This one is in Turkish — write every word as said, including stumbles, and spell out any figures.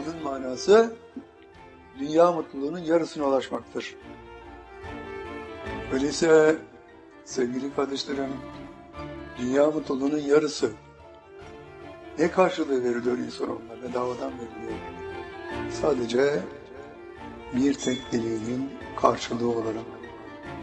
mutluluğunun manası dünya mutluluğunun yarısına ulaşmaktır. Öyleyse sevgili kardeşlerim, dünya mutluluğunun yarısı ne karşılığı veriliyor insanoğluna? Bedavadan veriliyor. Sadece bir tek dileğinin karşılığı olarak.